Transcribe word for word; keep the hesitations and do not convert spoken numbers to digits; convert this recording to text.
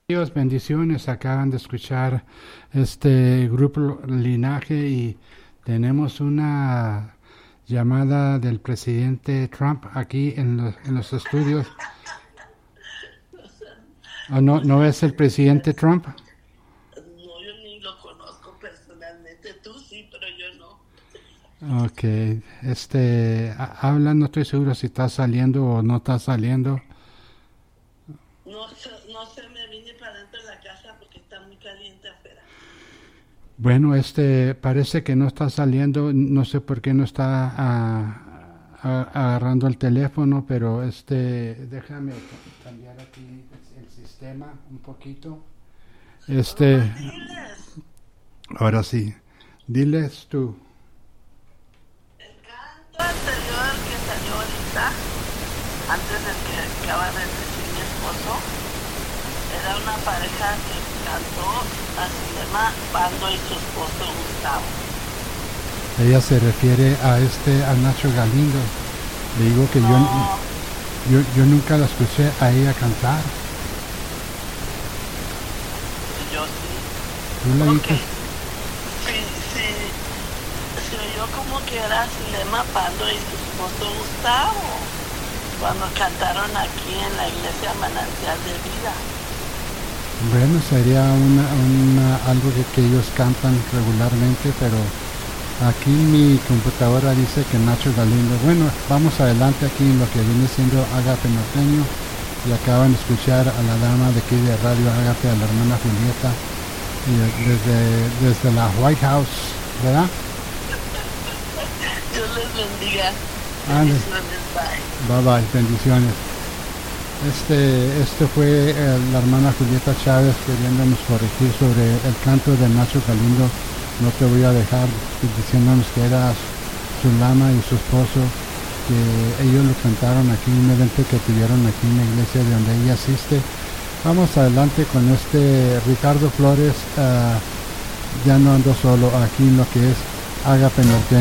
Dios, bendiciones. Acaban de escuchar este grupo Linaje y tenemos una llamada del presidente Trump aquí en los, en los estudios. ¿O no, no es el presidente Trump? No, yo ni lo conozco personalmente. Tú sí, pero yo no. Ok, este, ha- habla, no estoy seguro si está saliendo o no está saliendo. No sé, no sé, me vine para dentro de la casa porque está muy caliente afuera. Bueno, este, parece que no está saliendo, no sé por qué no está ah, a- agarrando el teléfono, pero este, déjame ca- cambiar aquí el, el sistema un poquito. Este, Nomás diles. ahora sí, diles tú. El canto anterior que salió ahorita, antes del que acaba de decir mi esposo, era una pareja que cantó a Cinema Bando y su esposo Gustavo. Ella se refiere a este, a Nacho Galindo. Le digo que yo, No, yo, yo nunca la escuché a ella cantar. yo sí. ¿Tú la Ok, viste? sí, sí. Se oyó como que era Cinema Bando y su esposo Gustavo, cuando cantaron aquí en la iglesia Manantial de Vida. Bueno, sería una, una, algo que, que ellos cantan regularmente, pero aquí mi computadora dice que Nacho Galindo. Bueno, vamos adelante aquí en lo que viene siendo Agape Norteño. Y acaban de escuchar a la dama de aquí de Radio Agape, a la hermana Julieta, y desde, desde la White House, ¿verdad? Dios les bendiga. Ande. Bendiciones, bye. Bye bye, bendiciones. Este, este fue eh, la hermana Julieta Chávez queriéndonos corregir sobre el canto de Nacho Galindo. No te voy a dejar, diciéndonos que era su lama y su esposo, que ellos lo cantaron aquí en un evento que tuvieron aquí en la iglesia de donde ella asiste. Vamos adelante con este Ricardo Flores. Uh, ya no ando solo aquí en lo que es Agape Norte.